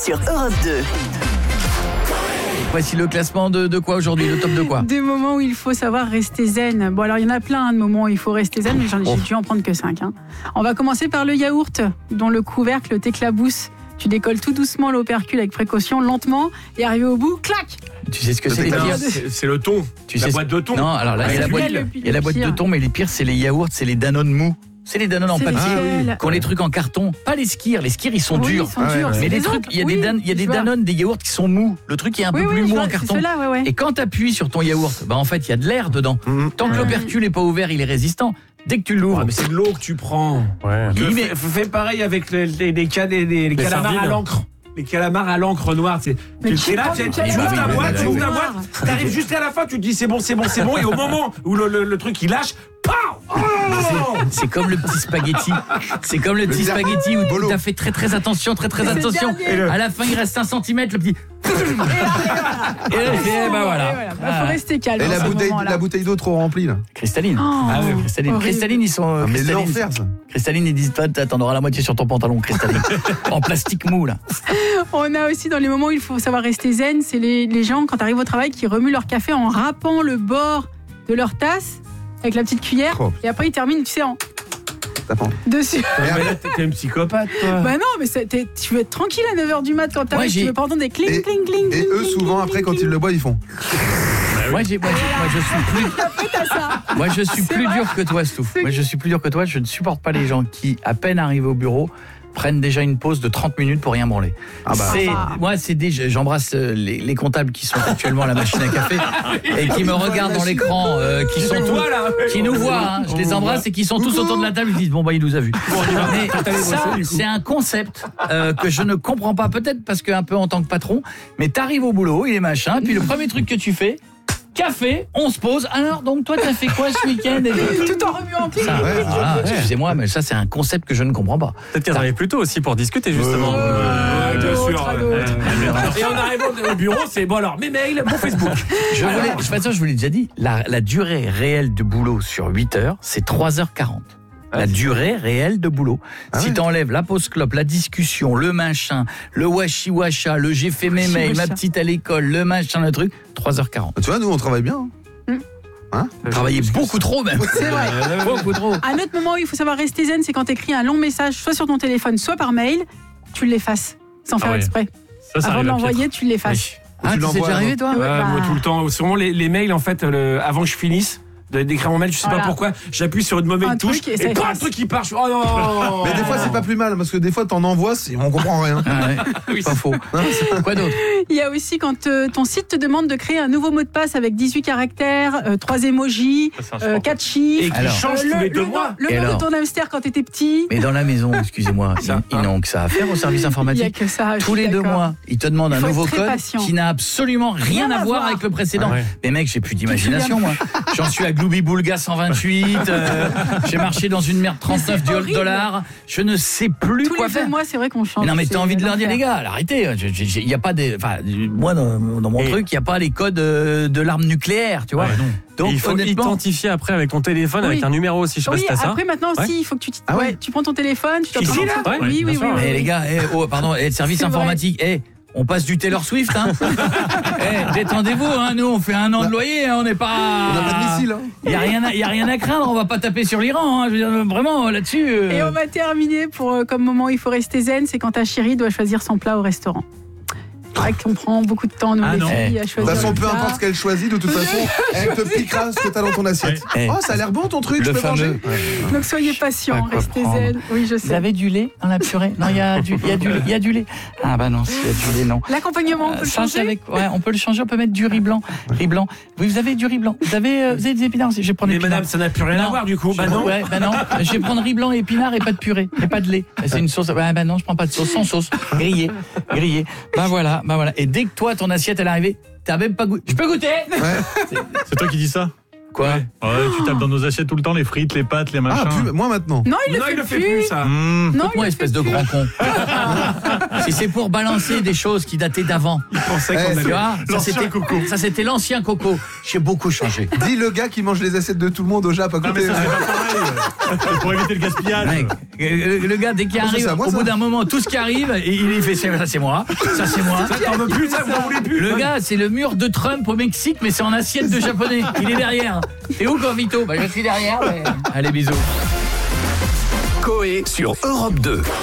sur Europe 2. Voici le classement de quoi aujourd'hui, le top de quoi? Des moments où il faut savoir rester zen. Bon, alors il y en a plein de moments où il faut rester zen, mais j'ai dû en prendre que 5. On va commencer par le yaourt, dont le couvercle t'éclabousse. Tu décolles tout doucement l'opercule avec précaution, lentement, et arrivé au bout, clac! Tu sais ce que c'est les pires? C'est le thon. La boîte de thon. Non, alors là, il y a la boîte de thon, mais les pires, c'est les yaourts, c'est les Danone mous. C'est les Danone en papier, qui ont les trucs en carton. Pas les skirs. Les skirs, ils sont durs. Ils sont durs. Mais les trucs, il y a des Danone, des yaourts qui sont mous. Le truc est un peu plus mou en carton. Et quand tu appuies sur ton yaourt, en fait, il y a de l'air dedans. Tant que l'opercule n'est pas ouvert, il est résistant. Dès que tu l'ouvres, mais c'est de l'eau que tu prends. Ouais. Fais pareil avec les calamars à l'encre. Les calamars à l'encre noire, tu es là, tu ouvres ta boîte, t'arrives jusqu'à la fin, tu te dis c'est bon, et au moment où le truc il lâche, c'est comme le petit spaghetti. C'est comme le petit spaghetti où tu as fait très attention, très attention. À la fin, il reste 1 centimètre, le petit. Et voilà. Faut rester calme. Et la bouteille d'eau trop remplie là. Cristalline. Cristalline, ils sont. Mais l'enfer ça. Cristalline, ils disent t'en auras la moitié sur ton pantalon, Cristalline. En plastique mou là. On a aussi dans les moments où il faut savoir rester zen, c'est les gens quand t'arrives au travail qui remuent leur café en râpant le bord de leur tasse avec la petite cuillère et après ils terminent, tu sais, en dessus. Mais là, t'es un psychopathe, toi. Bah non, mais tu veux être tranquille à 9h du mat quand t'arrives, tu veux pas entendre des cling. Et eux, souvent, après, quand ils le boivent, ils font. Moi, je suis plus dur que toi, Stouff. Moi, je suis plus dur que toi. Je ne supporte pas les gens qui, à peine arrivés au bureau, prennent déjà une pause de 30 minutes pour rien branler. Moi, j'embrasse les comptables qui sont actuellement à la machine à café et qui me regardent dans l'écran, qui nous voient. Je les embrasse et qui sont tous autour de la table. Ils disent il nous a vus. Mais ça, c'est un concept que je ne comprends pas. Peut-être parce qu'un peu en tant que patron, mais t'arrives au boulot, il est machin, puis le premier truc que tu fais. Café, on se pose. Alors, donc, toi, t'as fait quoi ce week-end? Tout en remuant. Excusez-moi, mais ça, c'est un concept que je ne comprends pas. Peut-être qu'elle arrive plus tôt aussi pour discuter, justement. Bien sûr. Et en arrivant au bureau, c'est alors, mes mails, mon Facebook. Je vous l'ai déjà dit, la durée réelle de boulot sur 8 heures, c'est 3h40. La durée réelle de boulot. Si t'enlèves la pause clope, la discussion, le machin, le washi-washa, le j'ai fait mes mails, ma petite à l'école, le machin, le truc, 3h40. Tu vois, nous, on travaille bien. Travailler beaucoup trop même. C'est vrai. Beaucoup trop. Un autre moment où il faut savoir rester zen, c'est quand t'écris un long message, soit sur ton téléphone, soit par mail, tu l'effaces, sans faire exprès. Avant de l'envoyer, tu l'effaces. Tu c'est déjà arrivé, toi? Moi, tout le temps. Sûrement les mails, en fait, avant que je finisse, d'écrire mon mail, je sais pas pourquoi, j'appuie sur une mauvaise touche et pas un truc qui part. Oh non. Mais des fois c'est pas plus mal parce que des fois t'en envoies, on comprend rien. Pas faux. Quoi d'autre? Il y a aussi quand ton site te demande de créer un nouveau mot de passe avec 18 caractères, 3 emojis, 4 chiffres. Et qui change tous les 2 mois. Le nom de ton hamster quand t'étais petit. Mais dans la maison, excusez-moi, ils n'ont que ça à faire au service informatique. Il y a que ça. Tous les 2 mois, ils te demandent un nouveau code qui n'a absolument rien à voir avec le précédent. Mais mec, j'ai plus d'imagination moi. J'en suis à Gloubi-Boulga 128, j'ai marché dans une merde 39 $, je ne sais plus quoi faire. Tous les 2 mois, c'est vrai qu'on change. Non mais t'as envie de leur dire les gars, arrêtez, il y a pas moi dans mon truc, il y a pas les codes de l'arme nucléaire, tu vois. Donc il faut identifier après avec ton téléphone avec un numéro aussi, je sais pas si t'as ça. Après maintenant aussi, il faut que tu prends ton téléphone, tu ici là. Oui. Les gars, service informatique, on passe du Taylor Swift, hein. Détendez-vous, hein. Nous, on fait 1 an de loyer, hein. On n'a pas de missile, hein. Il y a rien à craindre. On va pas taper sur l'Iran, hein. Je veux dire, vraiment là-dessus. Et on va terminer comme moment où il faut rester zen, c'est quand ta chérie doit choisir son plat au restaurant. C'est vrai qu'on prend beaucoup de temps, nous, les filles, à choisir. De toute façon, peu importe ce qu'elle choisit, de toute façon, elle te piquera ce que t'as dans ton assiette. Ça a l'air bon ton truc, je peux manger. Donc soyez patients, restez zen. Oui, je sais. Vous avez du lait dans la purée? Non, il y a du lait. Ah bah non, s'il y a du lait, non. L'accompagnement, on peut le changer. On peut le changer, on peut mettre du riz blanc. Vous avez du riz blanc. Vous avez des épinards aussi. Je vais prendre mais madame, ça n'a plus rien à voir du coup. Non. Non. Je vais prendre riz blanc, épinards et pas de purée. Et pas de lait. C'est une sauce. Non, je prends pas de sauce. Sans sauce. Grillé. Bah voilà. Et dès que toi, ton assiette, elle est arrivée, t'as même pas goûté. Je peux goûter? C'est toi qui dis ça? Quoi? Tu tapes dans nos assiettes tout le temps, les frites, les pâtes, les machins. Moi maintenant. Non, il le fait plus ça. Non, moi, espèce de grand con. Si c'est pour balancer des choses qui dataient d'avant. Il pensait qu'on allait... Ça, c'était l'ancien Coco. J'ai beaucoup changé. Dis le gars qui mange les assiettes de tout le monde au Jap à côté. Mais ça, c'est pas pareil. Pour éviter le gaspillage. Mec, le gars, dès qu'il arrive, au bout d'un moment, tout ce qui arrive, il fait ça, c'est moi. Ça, c'est moi. Ça, t'en veux plus, ça, vous en voulez plus. Le gars, c'est le mur de Trump au Mexique, mais c'est en assiette de japonais. Il est derrière. T'es où, Corvito? Je suis derrière. Mais... Allez, bisous. Coé sur Europe 2.